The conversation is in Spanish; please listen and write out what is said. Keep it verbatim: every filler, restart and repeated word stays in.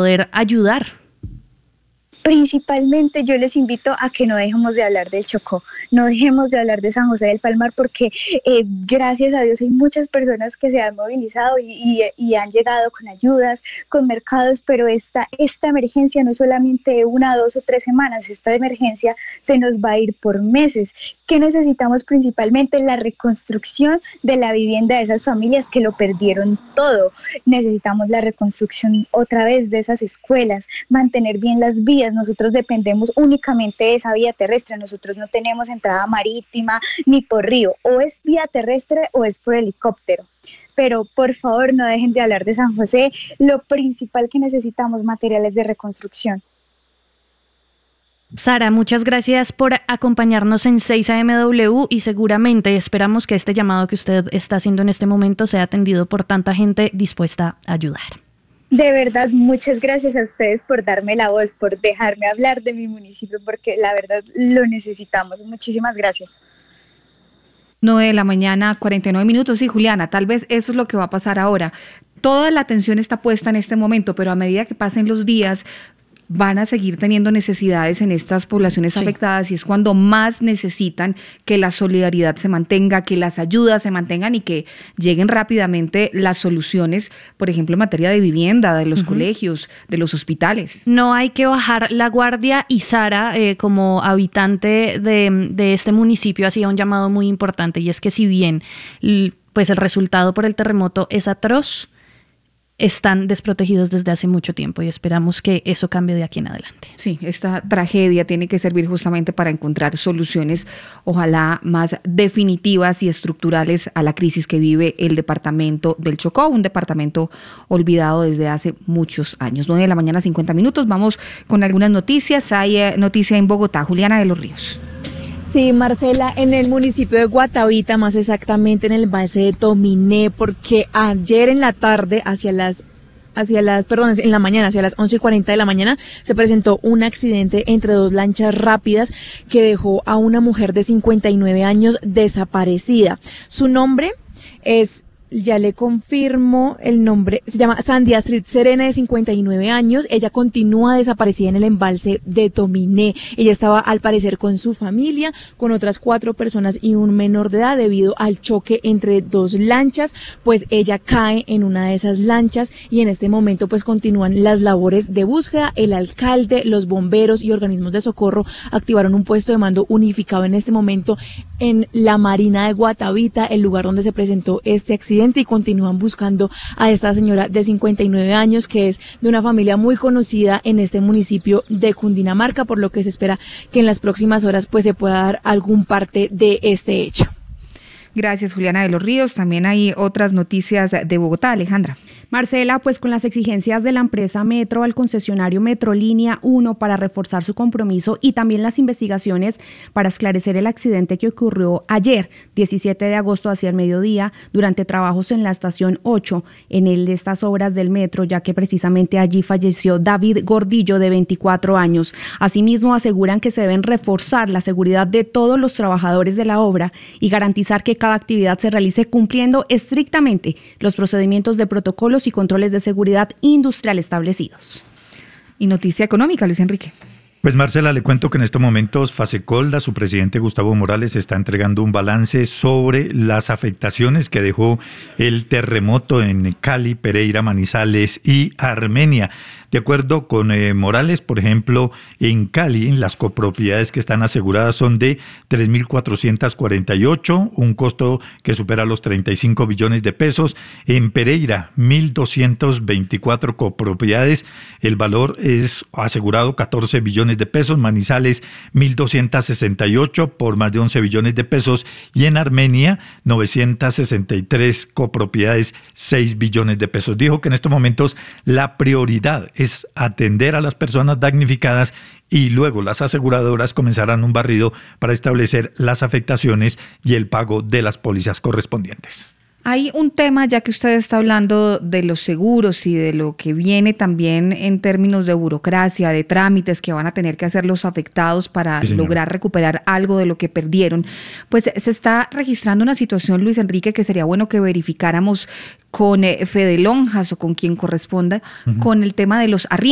poder ayudar? Principalmente yo les invito a que no dejemos de hablar del Chocó, no dejemos de hablar de San José del Palmar, porque eh, gracias a Dios hay muchas personas que se han movilizado y, y, y han llegado con ayudas, con mercados, pero esta, esta emergencia no es solamente de una, dos o tres semanas, esta emergencia se nos va a ir por meses. ¿Qué necesitamos principalmente? La reconstrucción de la vivienda de esas familias que lo perdieron todo. Necesitamos la reconstrucción otra vez de esas escuelas, mantener bien las vías. Nosotros dependemos únicamente de esa vía terrestre, nosotros no tenemos entrada marítima ni por río, o es vía terrestre o es por helicóptero. Pero por favor no dejen de hablar de San José, lo principal que necesitamos, materiales de reconstrucción. Sara, muchas gracias por acompañarnos en seis A M W y seguramente esperamos que este llamado que usted está haciendo en este momento sea atendido por tanta gente dispuesta a ayudar. De verdad, muchas gracias a ustedes por darme la voz, por dejarme hablar de mi municipio, porque la verdad lo necesitamos. Muchísimas gracias. nueve de la mañana, cuarenta y nueve minutos. Sí, Juliana, tal vez eso es lo que va a pasar ahora. Toda la atención está puesta en este momento, pero a medida que pasen los días, van a seguir teniendo necesidades en estas poblaciones sí. afectadas, y es cuando más necesitan que la solidaridad se mantenga, que las ayudas se mantengan y que lleguen rápidamente las soluciones, por ejemplo, en materia de vivienda, de los uh-huh. colegios, de los hospitales. No hay que bajar la guardia, y Sara, eh, como habitante de, de este municipio, hacía un llamado muy importante, y es que si bien pues el resultado por el terremoto es atroz, están desprotegidos desde hace mucho tiempo y esperamos que eso cambie de aquí en adelante. Sí, esta tragedia tiene que servir justamente para encontrar soluciones, ojalá más definitivas y estructurales a la crisis que vive el departamento del Chocó, un departamento olvidado desde hace muchos años. nueve de la mañana, cincuenta minutos. Vamos con algunas noticias. Hay eh, noticia en Bogotá. Juliana de los Ríos. Sí, Marcela, en el municipio de Guatavita, más exactamente en el embalse de Tominé, porque ayer en la tarde, hacia las, hacia las, perdón, en la mañana, hacia las once y cuarenta de la mañana, se presentó un accidente entre dos lanchas rápidas que dejó a una mujer de cincuenta y nueve años desaparecida. Su nombre es... Ya le confirmo el nombre, se llama Sandy Astrid Serena, de cincuenta y nueve años. Ella continúa desaparecida en el embalse de Tominé. Ella estaba al parecer con su familia, con otras cuatro personas y un menor de edad, debido al choque entre dos lanchas. Pues ella cae en una de esas lanchas y en este momento pues continúan las labores de búsqueda. El alcalde, los bomberos y organismos de socorro activaron un puesto de mando unificado en este momento en la Marina de Guatavita, el lugar donde se presentó este accidente, y continúan buscando a esta señora de cincuenta y nueve años, que es de una familia muy conocida en este municipio de Cundinamarca, por lo que se espera que en las próximas horas pues se pueda dar algún parte de este hecho. Gracias, Juliana de los Ríos. También hay otras noticias de Bogotá, Alejandra. Marcela, pues con las exigencias de la empresa Metro al concesionario Metrolínea uno para reforzar su compromiso, y también las investigaciones para esclarecer el accidente que ocurrió ayer, diecisiete de agosto, hacia el mediodía, durante trabajos en la estación ocho, en el de estas obras del metro, ya que precisamente allí falleció David Gordillo, de veinticuatro años. Asimismo, aseguran que se deben reforzar la seguridad de todos los trabajadores de la obra y garantizar que cada actividad se realice cumpliendo estrictamente los procedimientos de protocolos y controles de seguridad industrial establecidos. Y noticia económica, Luis Enrique. Pues Marcela, le cuento que en estos momentos Fasecolda, su presidente Gustavo Morales, está entregando un balance sobre las afectaciones que dejó el terremoto en Cali, Pereira, Manizales y Armenia. De acuerdo con eh, Morales, por ejemplo, en Cali, las copropiedades que están aseguradas son de tres mil cuatrocientos cuarenta y ocho, un costo que supera los treinta y cinco billones de pesos. En Pereira, mil doscientos veinticuatro copropiedades, el valor es asegurado catorce billones de pesos. Manizales, mil doscientos sesenta y ocho por más de once billones de pesos. Y en Armenia, novecientos sesenta y tres copropiedades, seis billones de pesos. Dijo que en estos momentos la prioridad es es atender a las personas damnificadas, y luego las aseguradoras comenzarán un barrido para establecer las afectaciones y el pago de las pólizas correspondientes. Hay un tema, ya que usted está hablando de los seguros y de lo que viene también en términos de burocracia, de trámites que van a tener que hacer los afectados para sí, lograr recuperar algo de lo que perdieron. Pues se está registrando una situación, Luis Enrique, que sería bueno que verificáramos con eh, Fede Lonjas o con quien corresponda, uh-huh. con el tema de los arriendos.